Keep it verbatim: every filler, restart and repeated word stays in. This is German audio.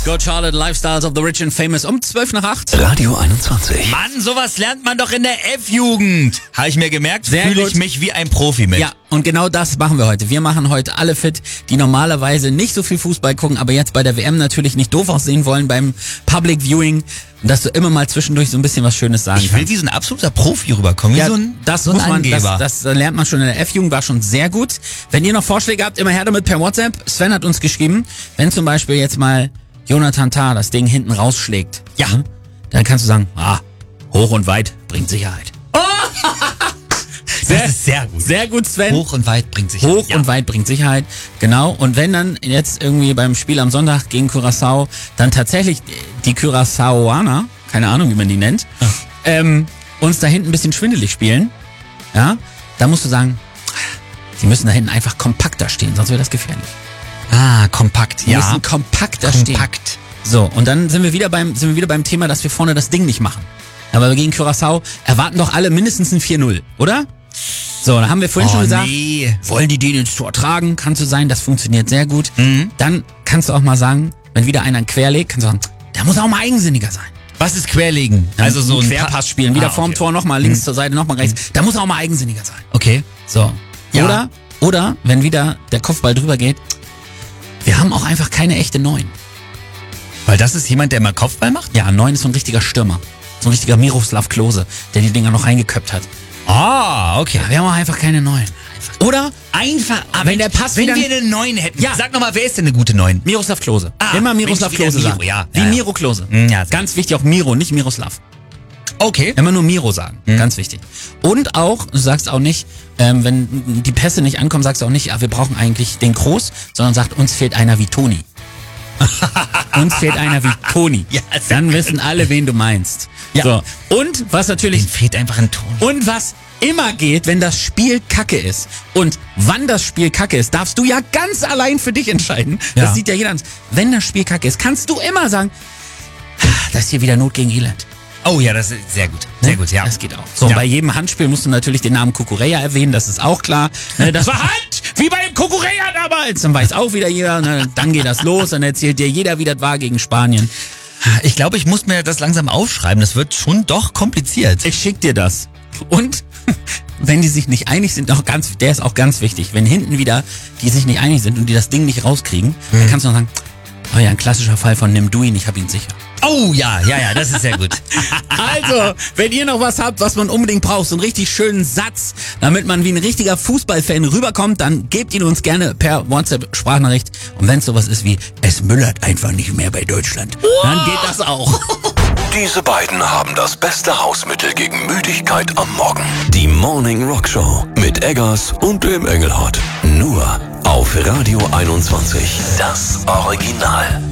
Good Charlotte, Lifestyles of the Rich and Famous um zwölf nach acht. Radio einundzwanzig. Mann, sowas lernt man doch in der F-Jugend. Habe ich mir gemerkt, fühle ich gut. mich wie ein Profi mit. Ja, und genau das machen wir heute. Wir machen heute alle fit, die normalerweise nicht so viel Fußball gucken, aber jetzt bei der W M natürlich nicht doof aussehen wollen beim Public Viewing. Und dass du immer mal zwischendurch so ein bisschen was Schönes sagen Ich will kannst. wie so ein absoluter Profi rüberkommen, wie Ja, so ein, das so ein muss man, das, Angeber. das lernt man schon in der F-Jugend, war schon sehr gut. Wenn ihr noch Vorschläge habt, immer her damit per WhatsApp. Sven hat uns geschrieben, wenn zum Beispiel jetzt mal Jonathan Tah das Ding hinten rausschlägt, Ja. ne, dann kannst du sagen, ah, hoch und weit bringt Sicherheit. das ist sehr gut. Sehr gut, Sven. Hoch und weit bringt sich Hoch ja. und weit bringt Sicherheit, genau. Und wenn dann jetzt irgendwie beim Spiel am Sonntag gegen Curaçao dann tatsächlich die Curaçaoaner, keine Ahnung, wie man die nennt, Ja. ähm, uns da hinten ein bisschen schwindelig spielen, ja, dann musst du sagen, sie müssen da hinten einfach kompakter stehen, sonst wird das gefährlich. Ah, kompakt. Sie Ja. müssen kompakter stehen. Kompakt. So, und dann sind wir wieder beim, sind wir wieder beim Thema, dass wir vorne das Ding nicht machen. Aber gegen Curaçao erwarten doch alle mindestens ein vier null, oder? So, da haben wir vorhin Oh, schon gesagt, nee. wollen die den ins Tor tragen? Kann so sein, das funktioniert sehr gut. Mhm. Dann kannst du auch mal sagen, wenn wieder einer querlegt, kannst du sagen, der muss auch mal eigensinniger sein. Was ist Querlegen? Also so einen ein Querpass spielen, wieder Ah, vorm okay. Tor nochmal links zur Seite, nochmal rechts. Da muss auch mal eigensinniger sein. Okay. So. Ja. Oder, oder, wenn wieder der Kopfball drüber geht, wir haben auch einfach keine echte Neun. Weil das ist jemand, der mal Kopfball macht? Ja, Neun ist so ein richtiger Stürmer. So ein richtiger Miroslav Klose, der die Dinger noch reingeköpft hat. Ah, okay. Wir haben auch einfach keine Neun. Oder Einfach, aber wenn der Pass wenn wieder- wir eine Neun hätten. Ja. Sag nochmal, wer ist denn eine gute Neun? Miroslav Klose. Ah, Immer Miroslav Mensch, wieder Klose Miro, sagen. ja. Wie Ja, ja. Miro Klose. Mm, ja, sehr Ganz wichtig, auch Miro, nicht Miroslav. Okay. Immer nur Miro sagen. Ganz wichtig. Und auch, du sagst auch nicht, ähm, wenn die Pässe nicht ankommen, sagst du auch nicht, ah, wir brauchen eigentlich den Groß, sondern sagt, uns fehlt einer wie Toni. Uns fehlt einer wie Toni. Ja, sehr Dann gut. wissen alle, wen du meinst. Ja. So. Und was natürlich Den fehlt einfach ein Ton. Und was immer geht, wenn das Spiel kacke ist und wann das Spiel kacke ist, darfst du ja ganz allein für dich entscheiden. Ja. Das sieht ja jeder an. Wenn das Spiel kacke ist, kannst du immer sagen, "Ah, das ist hier wieder Not gegen Elend. Oh ja, das ist sehr gut. Sehr Ne? gut, ja. Das geht auch. So, Ja. und bei jedem Handspiel musst du natürlich den Namen Kukureya erwähnen, das ist auch klar. Ne, das war Hand, wie beim Kukureya damals. Dann weiß auch wieder jeder, ne, dann geht das los, dann erzählt dir jeder, wie das war gegen Spanien. Ich glaube, ich muss mir das langsam aufschreiben. Das wird schon doch kompliziert. Ich schick dir das. Und wenn die sich nicht einig sind, auch ganz, der ist auch ganz wichtig. Wenn hinten wieder die sich nicht einig sind und die das Ding nicht rauskriegen, dann kannst du noch sagen, oh ja, ein klassischer Fall von nimm du ihn, ich hab ihn sicher. Oh ja, ja, ja, das ist sehr gut. Also, wenn ihr noch was habt, was man unbedingt braucht, so einen richtig schönen Satz, damit man wie ein richtiger Fußballfan rüberkommt, dann gebt ihn uns gerne per WhatsApp-Sprachnachricht. Und wenn es sowas ist wie, es müllert einfach nicht mehr bei Deutschland, dann geht das auch. Diese beiden haben das beste Hausmittel gegen Müdigkeit am Morgen. Die Morning Rock Show mit Eggers und dem Engelhard. Nur auf Radio einundzwanzig. Das Original.